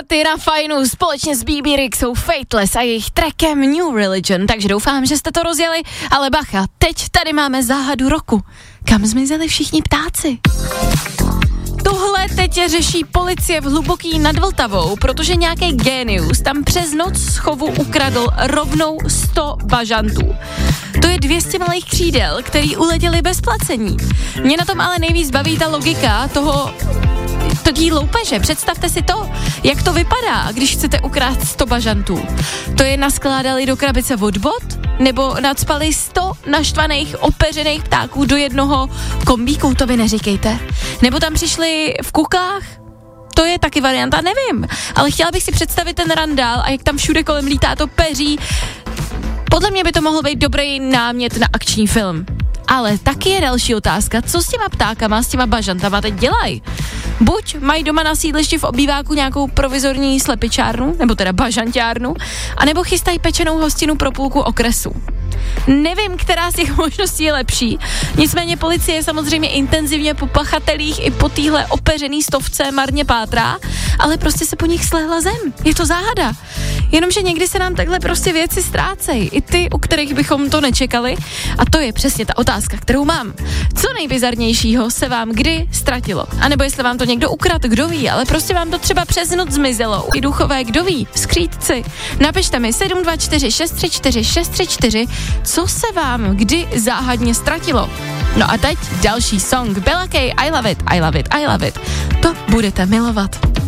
Party na fajnu společně s BB Rexou Fateless a jejich trackem New Religion, takže doufám, že jste to rozjeli, ale bacha, teď tady máme záhadu roku. Kam zmizeli všichni ptáci? Tohle teď řeší policie v Hluboký nad Vltavou, protože nějaký génius tam přes noc z chovu ukradl rovnou 100 bažantů. To je 200 malých křídel, který uletěli bez placení. Mě na tom ale nejvíc baví ta logika toho loupeže. Představte si to, jak to vypadá, když chcete ukrást 100 bažantů. To je naskládali do krabice od bot, nebo nacpali 100 naštvaných, opeřených ptáků do jednoho kombíku, to vy neříkejte. Nebo tam přišli v kukách, to je taky varianta, nevím. Ale chtěla bych si představit ten randál a jak tam všude kolem lítá to peří. Podle mě by to mohl být dobrý námět na akční film. Ale taky je další otázka, co s těma ptákama, s těma bažantama teď dělají? Buď mají doma na sídlišti v obýváku nějakou provizorní slepičárnu, nebo teda bažanťárnu, anebo chystají pečenou hostinu pro půlku okresu. Nevím, která z těch možností je lepší, nicméně policie samozřejmě intenzivně po pachatelích i po téhle opeřený stovce marně pátrá, ale prostě se po nich slehla zem. Je to záhada. Jenomže někdy se nám takhle prostě věci ztrácejí, i ty, u kterých bychom to nečekali, a to je přesně ta otázka, kterou mám. Co nejbizarnějšího se vám kdy ztratilo? A nebo jestli vám to někdo ukradl, kdo ví, ale prostě vám to třeba přes noc zmizelo. I duchové, kdo ví, skřítci. Napište mi 724 634 634, co se vám kdy záhadně ztratilo. No a teď další song Bella K, I love it, I love it, I love it. To budete milovat.